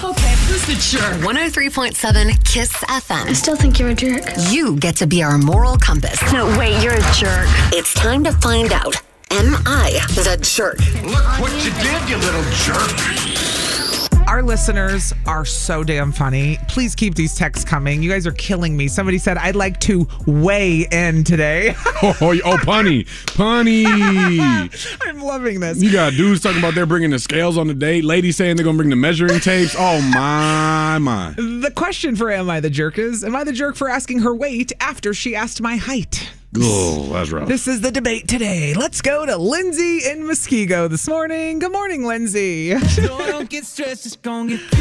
Okay, who's the jerk? 103.7 KISS FM. I still think you're a jerk. You get to be our moral compass. No, wait, you're a jerk. It's time to find out. Am I the jerk? Look what you did, you little jerk. Our listeners are so damn funny. Please keep these texts coming. You guys are killing me. Somebody said, I'd like to weigh in today. Punny. I'm loving this. You got dudes talking about they're bringing the scales on the date. Ladies saying they're going to bring the measuring tapes. Oh, my. The question for Am I the Jerk is, am I the jerk for asking her weight after she asked my height? Oh, that's rough. This is the debate today. Let's go to Lindsay in Muskego this morning. Good morning, Lindsay. Don't get stressed, it's gonna get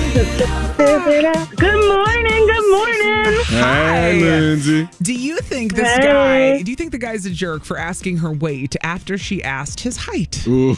Good morning. Hey, Lindsay. Do you think the guy's a jerk for asking her weight after she asked his height? Ooh.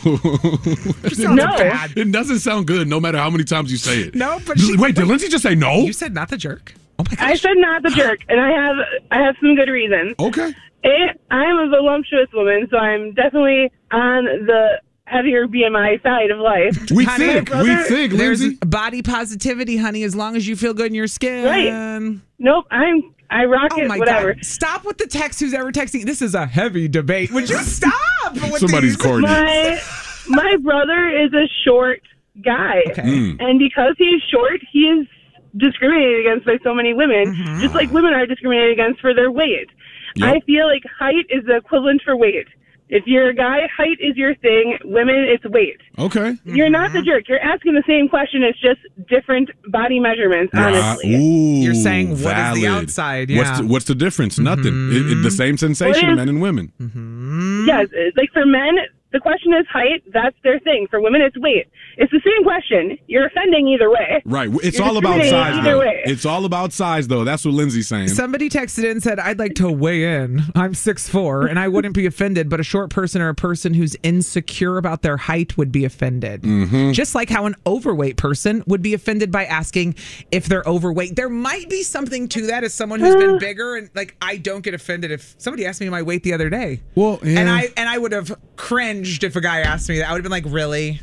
Bad. It doesn't sound good no matter how many times you say it. No, but Wait, did Lindsay just say no? You said not the jerk. Oh my gosh. I said not the jerk, and I have some good reasons. Okay. I'm a voluptuous woman, so I'm definitely on the heavier BMI side of life. We think, There's Lindsay. body positivity, honey, as long as you feel good in your skin. Right. Nope, I rock it, whatever. God. Stop with the text, who's ever texting. This is a heavy debate. Would you stop with Somebody's these? corny. My brother is a short guy, and because he's short, he is discriminated against by so many women, just like women are discriminated against for their weight. Yep. I feel like height is the equivalent for weight. If you're a guy, height is your thing. Women, it's weight. Okay. You're not the jerk. You're asking the same question. It's just different body measurements, honestly. Ooh, you're saying what valid. is the outside? Yeah. What's the difference? Nothing. The same sensation, men and women. Yes. Like for men, the question is height. That's their thing. For women, it's weight. It's the same question. You're offending either way. Right. It's You're all about size, either though. way. It's all about size, though. That's what Lindsay's saying. Somebody texted in and said, I'd like to weigh in. I'm 6'4", and I wouldn't be offended, but a short person or a person who's insecure about their height would be offended. Just like how an overweight person would be offended by asking if they're overweight. There might be something to that as someone who's been bigger, and like I don't get offended if somebody asked me my weight the other day. Well, yeah. And I would have cringed if a guy asked me that. I would have been like, really?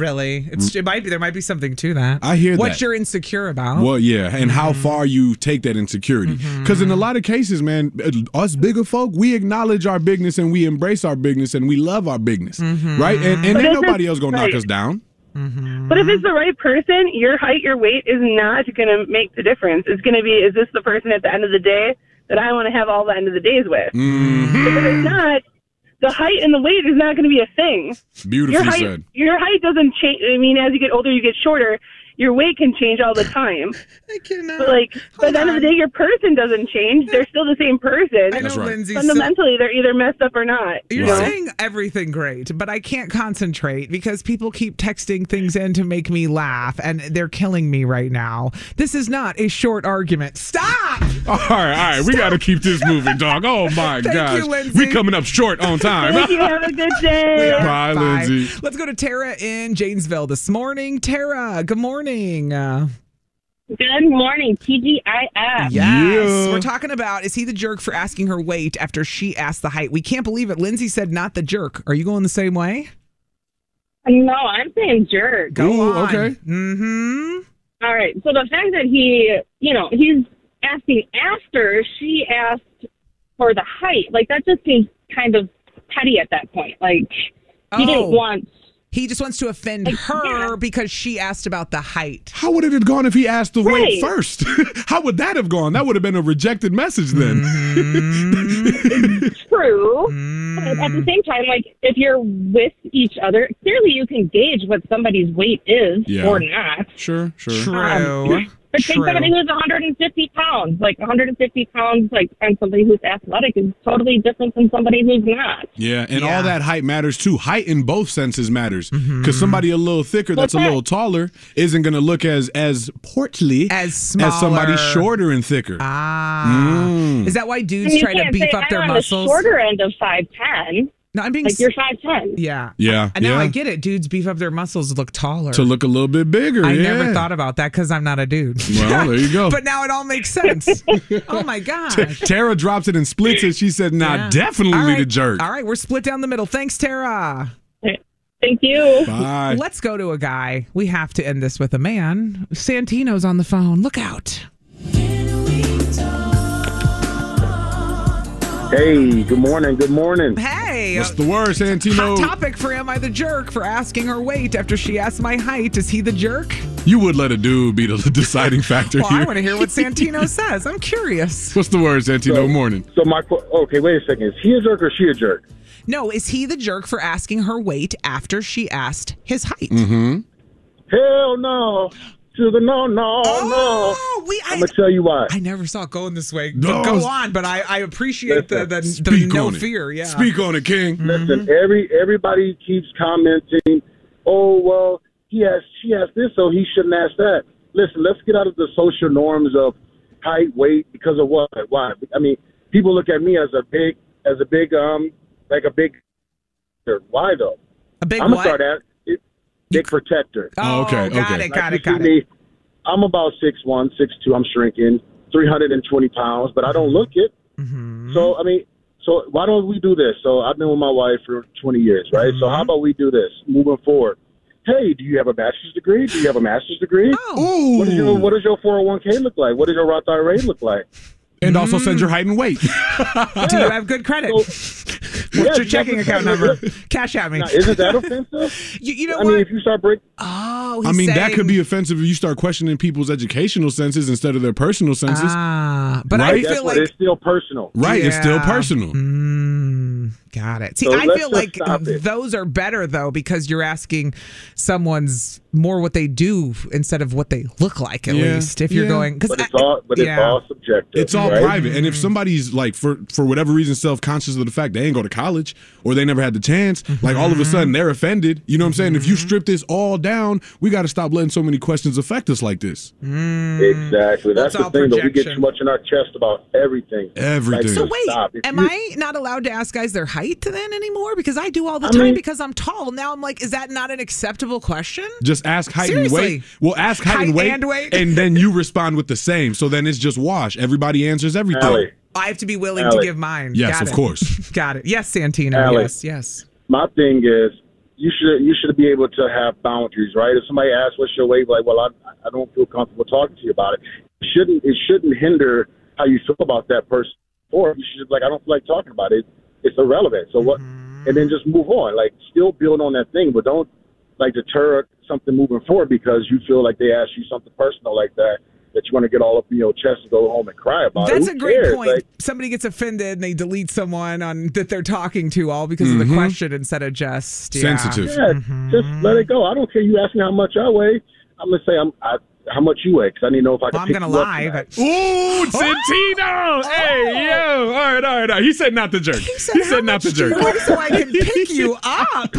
There might be something to that. I hear that. What you're insecure about. Well, yeah, and how far you take that insecurity. Because in a lot of cases, man, us bigger folk, we acknowledge our bigness and we embrace our bigness and we love our bigness, right? And ain't nobody else gonna knock us down. But if it's the right person, your height, your weight is not going to make the difference. It's going to be, is this the person at the end of the day that I want to have all the end of the days with? Because if it's not, the height and the weight is not going to be a thing. Beautifully said. Your height doesn't change. I mean, as you get older, you get shorter. Your weight can change all the time. I cannot. But by the end of the day, your person doesn't change. They're still the same person. I know, That's right. Lindsay. Fundamentally, they're either messed up or not. You're you know? saying everything great, but I can't concentrate because people keep texting things in to make me laugh, and they're killing me right now. This is not a short argument. Stop! All right. We got to keep this moving, dog. Oh, my gosh. you, Lindsay. We coming up short on time. Thank you. Have a good day. Bye, Lindsay. Let's go to Tara in Janesville this morning. Tara, good morning. Good morning, TGIF. Yes. Yeah. We're talking about, is he the jerk for asking her weight after she asked the height? We can't believe it. Lindsay said not the jerk. Are you going the same way? No, I'm saying jerk. Go on. Okay. All right. So the fact that he's asking after she asked for the height, like that just seems kind of petty at that point. Like he didn't want. He just wants to offend her because she asked about the height. How would it have gone if he asked the weight Right. first? How would that have gone? That would have been a rejected message then. True. But at the same time, like if you're with each other, clearly you can gauge what somebody's weight is or not. Sure. True. But take somebody who's 150 pounds. Like 150 pounds, like, and somebody who's athletic is totally different than somebody who's not. Yeah, and all that height matters too. Height in both senses matters. Because somebody a little thicker that's a little taller isn't going to look as portly as somebody shorter and thicker. Is that why dudes try to beef up their muscles? The shorter end of 5'10". No, I'm being like you're 5'10". Yeah. And now I get it. Dudes beef up their muscles to look taller. To look a little bit bigger. I never thought about that because I'm not a dude. Well, there you go. But now it all makes sense. Oh my God. Tara drops it and splits it. She said, definitely the jerk. All right, we're split down the middle. Thanks, Tara. Thank you. Bye. Let's go to a guy. We have to end this with a man. Santino's on the phone. Look out. Hey, good morning. Good morning. Hey. What's the word, Santino? Hot topic for Am I the Jerk for asking her weight after she asked my height. Is he the jerk? You would let a dude be the deciding factor Well, here. I want to hear what Santino says. I'm curious. What's the word, Santino? Morning. So okay, wait a second. Is he a jerk or she a jerk? No, is he the jerk for asking her weight after she asked his height? Mm-hmm. Hell no. To the no. I'm gonna tell you why. I never saw it going this way. No. Go on, but I appreciate the Speak no on it. fear. Yeah. Speak on it, King. Listen, everybody keeps commenting, oh, well, she asked this, so he shouldn't ask that. Listen, let's get out of the social norms of height, weight, because of what? Why? I mean, people look at me as a big, why though? A big I'm what? gonna start at it. Big protector. Oh, okay. Got Like, it. me, I'm about 6'1", 6'2". I'm shrinking, 320 pounds, but I don't look it. Mm-hmm. So, I mean, why don't we do this? So I've been with my wife for 20 years, right? Mm-hmm. So how about we do this moving forward? Hey, do you have a bachelor's degree? Do you have a master's degree? Oh. Ooh. What does your 401k look like? What does your Roth IRA look like? And also send your height and weight. Do you have good credit? What's your checking account number? Cash at me. Now, isn't that offensive? You know I what? mean, if you start breaking... Oh, I mean, that could be offensive if you start questioning people's educational senses instead of their personal senses. But right? I feel like it's still personal. Right, it's still personal. Got it. See, So I let's feel just like stop it. those are better, though, because you're asking someone's more what they do instead of what they look like, at least. If you're going... But it's all subjective. It's all right? private. And if somebody's like, for whatever reason, self-conscious of the fact they ain't go to college or they never had the chance, like all of a sudden they're offended. You know what I'm saying? If you strip this all down, we got to stop letting so many questions affect us like this. Exactly. That's the thing, though. We get too much in our chest about everything. Everything. So wait, am I not allowed to ask guys their height then anymore? Because I do all the time because I'm tall. Now I'm like, is that not an acceptable question? Just ask height Seriously. and weight. Well, ask height and weight, and then you respond with the same. So then it's just wash. Everybody answers everything. Allie. I have to be willing to give mine. Yes, Got of it. course. Got it. Yes, Santino. Allie. Yes. My thing is, you should be able to have boundaries, right? If somebody asks what's your weight, like, well, I don't feel comfortable talking to you about it. It shouldn't hinder how you feel about that person. Or you should I don't feel like talking about it. It's irrelevant. So what? And then just move on. Like, still build on that thing, but don't deter something moving forward because you feel like they asked you something personal like that you want to get all up in your chest and go home and cry about. That's it. a great point. Somebody gets offended and they delete someone that they're talking to all because of the question instead of just sensitive. Yeah, just let it go. I don't care. You ask me how much I weigh. I'm gonna say how much you weigh because I need to know if I can. I'm pick gonna you up lie, tonight. but Santino! Hey, yo! All right. He said not the jerk. He said not the jerk. So I can pick you up.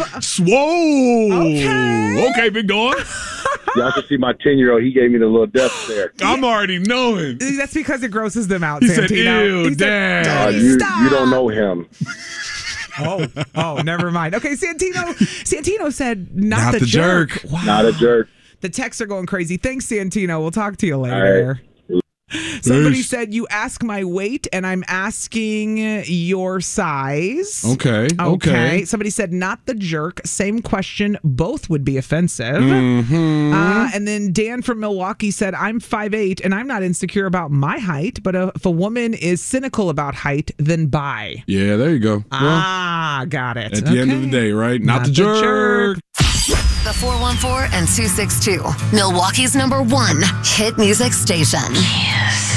Whoa! Okay, big dog. Y'all should see my 10-year-old. He gave me the little death stare. I'm already knowing. That's because it grosses them out, He Santino. said, ew, Dad. You don't know him. Oh, never mind. Okay, Santino said not the jerk. Wow. Not a jerk. The texts are going crazy. Thanks, Santino. We'll talk to you later. Somebody said, you ask my weight, and I'm asking your size. Okay. Somebody said, not the jerk. Same question. Both would be offensive. And then Dan from Milwaukee said, I'm 5'8", and I'm not insecure about my height, but if a woman is cynical about height, then bye. Yeah, there you go. Got it. At the end of the day, right? Not the jerk. The 414 and 262, Milwaukee's #1 hit music station.